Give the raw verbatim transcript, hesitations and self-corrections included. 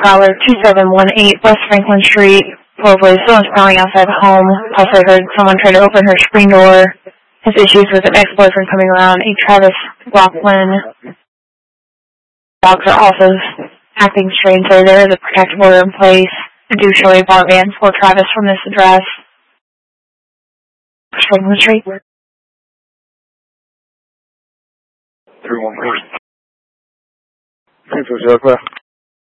Prowler two seven one eight West Franklin Street. Probably someone's prowling outside the home. Also heard someone try to open her screen door. Has issues with an ex-boyfriend coming around. A Travis Rockland. Dogs are also acting strange. So there is a protective order in place. I do show a bar van for Travis from this address. West Franklin Street. three one four. three four zero, clear.